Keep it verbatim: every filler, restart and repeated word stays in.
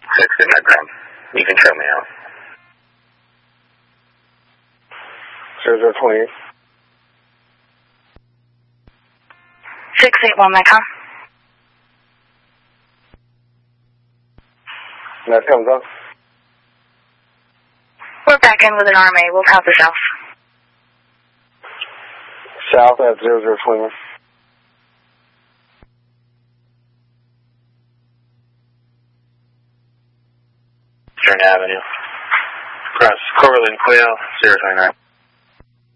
Six in my ground. You can show me out. Zero zero twenty-eight. Six eight one, my com. That comes up. We're back in with an R M A. We'll count the south. South at zero zero twenty-one. Eastern Avenue. Across Corwin, Cleo, zero twenty-nine.